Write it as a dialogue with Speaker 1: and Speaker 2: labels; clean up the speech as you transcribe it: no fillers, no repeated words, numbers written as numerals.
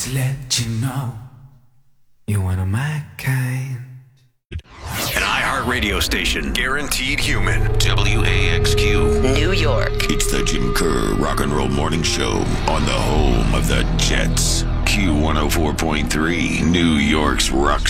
Speaker 1: to let you know you're one of my kind.
Speaker 2: An iHeartRadio station. Guaranteed human.
Speaker 3: WAXQ.
Speaker 4: New York.
Speaker 3: It's the Jim Kerr Rock and Roll Morning Show on the home of the Jets. Q104.3, New York's rock